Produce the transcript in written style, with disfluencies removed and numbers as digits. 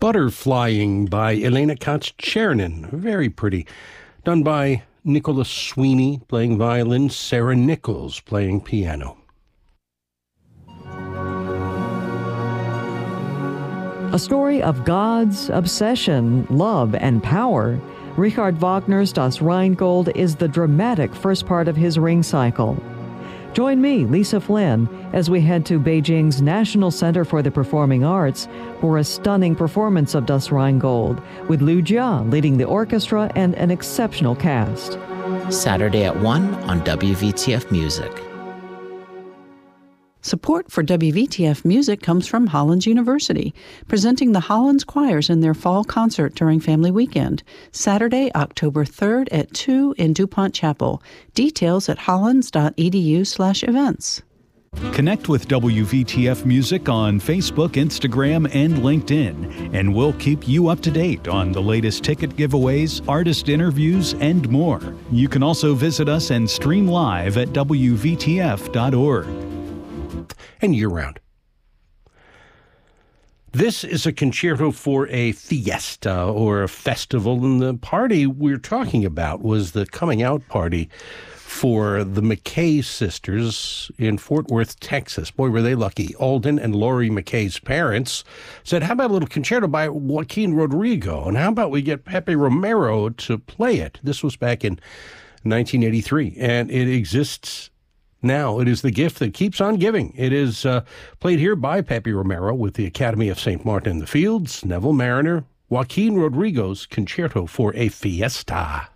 Butterflying by Elena Katz-Chernin. Very pretty. Done by Nicholas Sweeney playing violin, Sarah Nichols playing piano. A story of gods, obsession, love, and power. Richard Wagner's Das Rheingold is the dramatic first part of his Ring cycle. Join me, Lisa Flynn, as we head to Beijing's National Center for the Performing Arts for a stunning performance of Das Rheingold, with Liu Jia leading the orchestra and an exceptional cast. Saturday at 1 on WVTF Music. Support for WVTF Music comes from Hollins University, presenting the Hollins Choirs in their fall concert during Family Weekend, Saturday, October 3rd at 2 in DuPont Chapel. Details at hollins.edu/events. Connect with WVTF Music on Facebook, Instagram, and LinkedIn, and we'll keep you up to date on the latest ticket giveaways, artist interviews, and more. You can also visit us and stream live at WVTF.org. And year-round. This is a concerto for a fiesta or a festival, and the party we're talking about was the coming out party for the McKay sisters in Fort Worth, Texas. Boy, were they lucky. Alden and Lori McKay's parents said, how about a little concerto by Joaquin Rodrigo, and how about we get Pepe Romero to play it? This was back in 1983, and it exists now. It is the gift that keeps on giving. It is played here by Pepe Romero with the Academy of St. Martin in the Fields, Neville Mariner, Joaquin Rodrigo's Concerto for a Fiesta.